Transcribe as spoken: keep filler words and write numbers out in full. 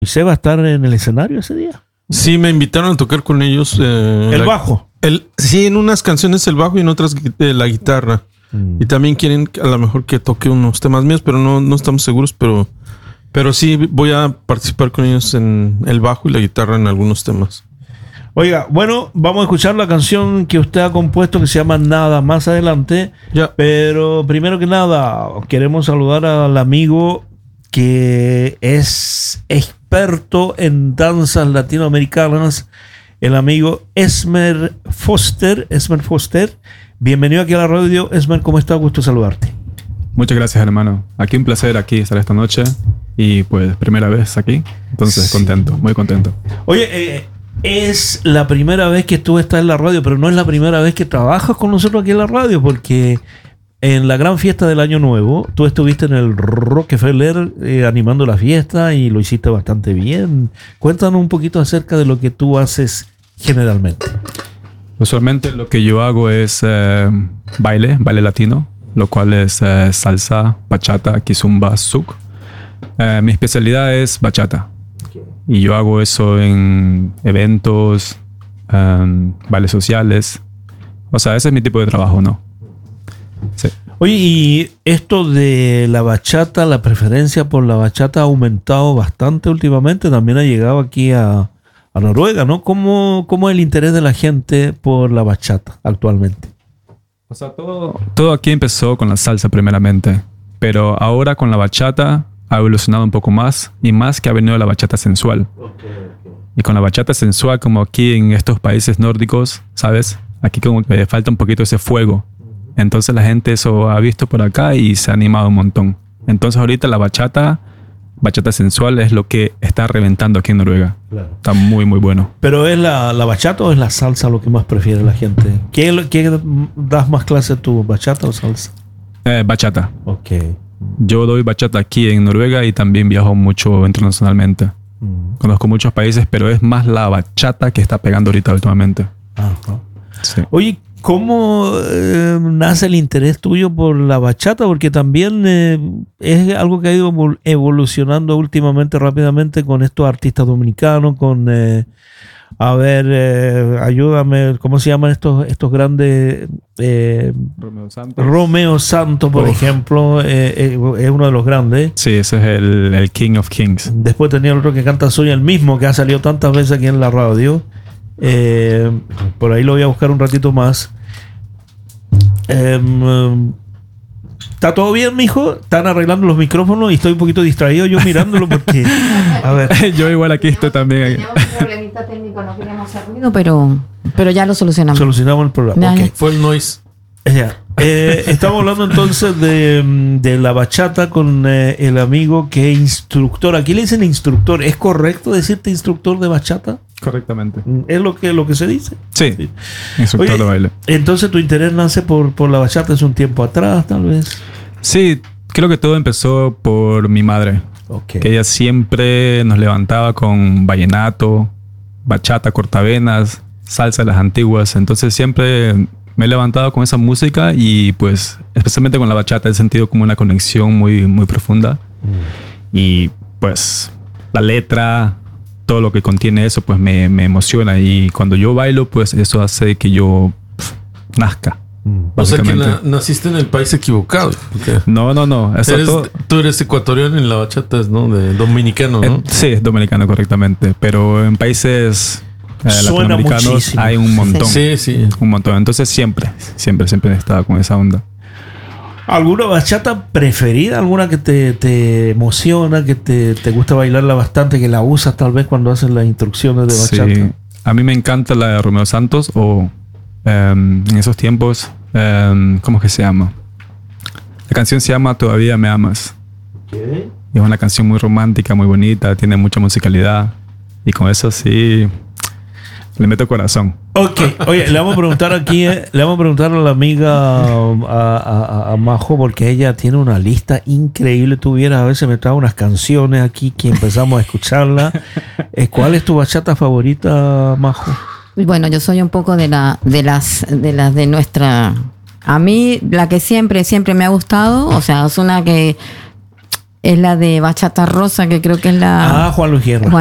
¿Usted va a estar en el escenario ese día? Sí, me invitaron a tocar con ellos. Eh, ¿El la, bajo? El, sí, en unas canciones el bajo y en otras eh, la guitarra. Mm. Y también quieren a lo mejor que toque unos temas míos, pero no, no estamos seguros. Pero, pero sí voy a participar con ellos en el bajo y la guitarra en algunos temas. Oiga, bueno, vamos a escuchar la canción que usted ha compuesto que se llama Nada más adelante. Ya. Pero primero que nada, queremos saludar al amigo que es experto en danzas latinoamericanas, el amigo Esmer Foster. Esmer Foster, bienvenido aquí a la radio. Esmer, ¿cómo está? Gusto saludarte. Muchas gracias, hermano. Aquí un placer aquí estar esta noche y pues primera vez aquí, entonces sí. contento, muy contento. Oye, eh, es la primera vez que tú estás en la radio, pero no es la primera vez que trabajas con nosotros aquí en la radio, porque en la gran fiesta del Año Nuevo, tú estuviste en el Rockefeller eh, animando la fiesta y lo hiciste bastante bien. Cuéntanos un poquito acerca de lo que tú haces generalmente. Usualmente lo que yo hago es eh, baile, baile latino, lo cual es eh, salsa, bachata, kizomba, zouk. Eh, mi especialidad es bachata. Okay. Y yo hago eso en eventos, um, bailes sociales. O sea, ese es mi tipo de trabajo, ¿no? Sí. Oye, y esto de la bachata, la preferencia por la bachata ha aumentado bastante últimamente. También ha llegado aquí a, a Noruega, ¿no? ¿Cómo, ¿Cómo es el interés de la gente por la bachata actualmente? O sea, todo, todo aquí empezó con la salsa primeramente. Pero ahora con la bachata ha evolucionado un poco más. Y más que ha venido la bachata sensual. Okay, okay. Y con la bachata sensual, como aquí en estos países nórdicos, ¿sabes? Aquí como que falta un poquito ese fuego. Entonces la gente eso ha visto por acá y se ha animado un montón. Entonces ahorita la bachata, bachata sensual es lo que está reventando aquí en Noruega. Claro. Está muy, muy bueno. ¿Pero es la, la bachata o es la salsa lo que más prefiere la gente? ¿Qué, qué das más clase tú, bachata o salsa? Eh, bachata. Ok. Yo doy bachata aquí en Noruega y también viajo mucho internacionalmente. Mm. Conozco muchos países, pero es más la bachata que está pegando ahorita últimamente. Ajá. Sí. Oye, ¿cómo eh, nace el interés tuyo por la bachata? Porque también eh, es algo que ha ido evolucionando últimamente rápidamente con estos artistas dominicanos, con, eh, a ver, eh, ayúdame, ¿cómo se llaman estos, estos grandes? Eh, Romeo Santos. Romeo Santos, por Uf. ejemplo, eh, eh, es uno de los grandes. Sí, ese es el, el King of Kings. Después tenía el otro que canta Soy el mismo, que ha salido tantas veces aquí en la radio. Eh, por ahí lo voy a buscar un ratito más. Eh, ¿Está todo bien, mijo? Están arreglando los micrófonos y estoy un poquito distraído yo mirándolo porque... A ver. Yo igual aquí estoy también. Teníamos un problemita técnico, no queríamos hacer ruido, pero, pero ya lo solucionamos. Solucionamos el problema. Okay. Fue el noise. Ya. Eh, estamos hablando entonces de, de la bachata con eh, el amigo que es instructor. Aquí le dicen instructor. ¿Es correcto decirte instructor de bachata? Correctamente. ¿Es lo que, lo que se dice? Sí, sí. Instructor Oye, de baile. Entonces tu interés nace por, por la bachata hace un tiempo atrás, tal vez. Sí, creo que todo empezó por mi madre. Okay. Que ella siempre nos levantaba con vallenato, bachata, cortavenas, salsa de las antiguas. Entonces siempre me he levantado con esa música y pues especialmente con la bachata he sentido como una conexión muy, muy profunda. Mm. Y pues la letra, todo lo que contiene eso pues me, me emociona y cuando yo bailo pues eso hace que yo pff, nazca. Mm. O sea que na- naciste en el país equivocado. Okay. No, no, no. Eso eres, todo... Tú eres ecuatoriano y la bachata es, ¿no? De dominicano, ¿no? Eh, sí, dominicano correctamente. Pero en países eh, latinoamericanos muchísimo. Hay un montón. Sí, sí. Un montón. Entonces siempre, siempre, siempre he estado con esa onda. ¿Alguna bachata preferida? ¿Alguna que te, te emociona, que te, te gusta bailarla bastante, que la usas tal vez cuando haces las instrucciones de bachata? Sí. A mí me encanta la de Romeo Santos o um, en esos tiempos, um, ¿cómo es que se llama? La canción se llama Todavía me amas. Okay. Y es una canción muy romántica, muy bonita, tiene mucha musicalidad y con eso sí le meto corazón. Ok, oye, le vamos a preguntar aquí, eh, le vamos a preguntar a la amiga a, a, a Majo, porque ella tiene una lista increíble. Tú vieras, a veces me trae unas canciones aquí que empezamos a escucharla. Eh, ¿Cuál es tu bachata favorita, Majo? Bueno, yo soy un poco de la, de las, de las de nuestra. A mí la que siempre, siempre me ha gustado, o sea, es una que es la de Bachata Rosa, que creo que es la... Ah, Juan Luis Guerra. Juan